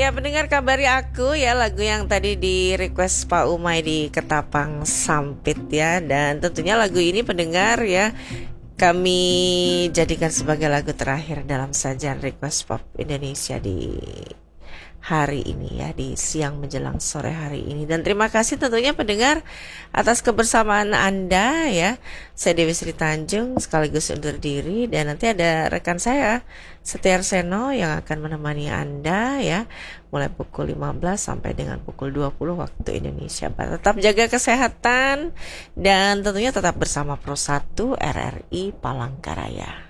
Ya pendengar, kabari aku ya lagu yang tadi di request Pak Umay di Ketapang Sampit ya. Dan tentunya lagu ini pendengar ya kami jadikan sebagai lagu terakhir dalam sajian request pop Indonesia di hari ini ya, di siang menjelang sore hari ini. Dan terima kasih tentunya pendengar atas kebersamaan Anda ya. Saya Dewi Sri Tanjung sekaligus undur diri, dan nanti ada rekan saya Setiar Seno yang akan menemani Anda ya mulai pukul 15 sampai dengan pukul 20 waktu Indonesia Barat. Tetap jaga kesehatan dan tentunya tetap bersama Pro 1 RRI Palangkaraya.